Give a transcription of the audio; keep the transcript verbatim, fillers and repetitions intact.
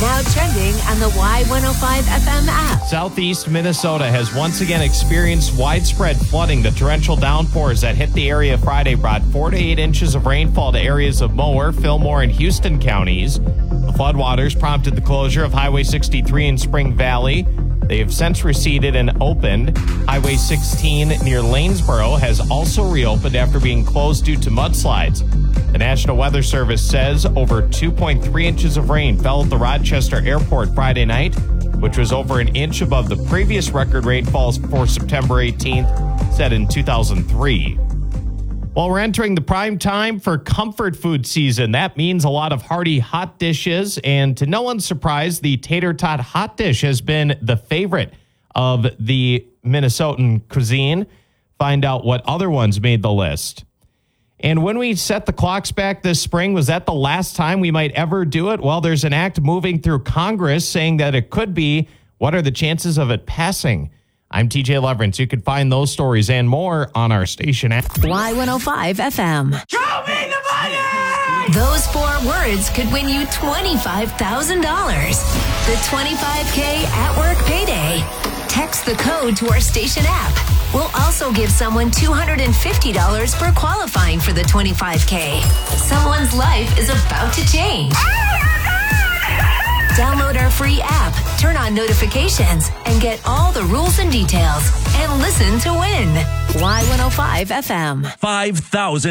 Now trending on the Y one oh five F M app. Southeast Minnesota has once again experienced widespread flooding. The torrential downpours that hit the area Friday brought four to eight inches of rainfall to areas of Mower, Fillmore, and Houston counties. The floodwaters prompted the closure of Highway sixty-three in Spring Valley. They have since receded and opened. Highway sixteen near Lanesboro has also reopened after being closed due to mudslides. The National Weather Service says over two point three inches of rain fell at the Rochester Airport Friday night, which was over an inch above the previous record rainfalls for September eighteenth, set in two thousand three. Well, we're entering the prime time for comfort food season. That means a lot of hearty hot dishes. And to no one's surprise, the tater tot hot dish has been the favorite of the Minnesotan cuisine. Find out what other ones made the list. And when we set the clocks back this spring, was that the last time we might ever do it? Well, there's an act moving through Congress saying that it could be. What are the chances of it passing? I'm T J Leverance. You can find those stories and more on our station app. Y one oh five F M. Show me the money! Those four words could win you twenty-five thousand dollars. The twenty-five K at work payday. Text the code to our station app. We'll also give someone two hundred fifty dollars for qualifying for the twenty-five K. Someone's life is about to change. Download our free app, turn on notifications, and get all the rules and details. And listen to win. Y one oh five F M. five thousand